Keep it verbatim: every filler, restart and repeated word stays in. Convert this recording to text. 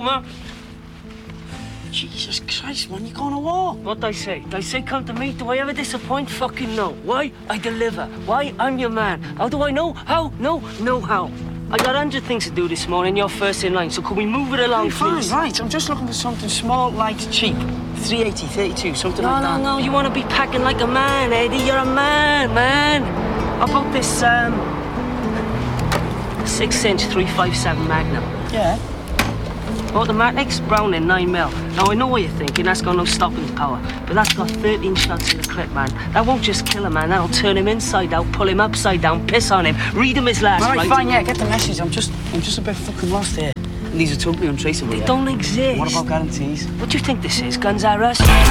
Homer. Jesus Christ, man, you're going to war. What'd I say? Did I say come to me? Do I ever disappoint? Fucking no. Why? I deliver. Why? I'm your man. How do I know? How? No, no how. I got a hundred things to do this morning. You're first in line, so can we move it along, Hey, fine, please? right. I'm just looking for something small, light, cheap. three eighty, thirty-two, something No, like no, that. no. You want to be packing like a man, Eddie. You're a man, man. How about this, um... six-inch three five seven Magnum? Yeah. Automatics, Browning, nine mil. Now, I know what you're thinking, that's got no stopping power. But that's got thirteen shots in the clip, man. That won't just kill a man, that'll turn him inside out, pull him upside down, piss on him, read him his last, All right, right? fine, yeah, get the message. I'm just, I'm just a bit fucking lost here. These are totally untraceable, They yeah? don't exist. What about guarantees? What do you think this is, Guns R Us?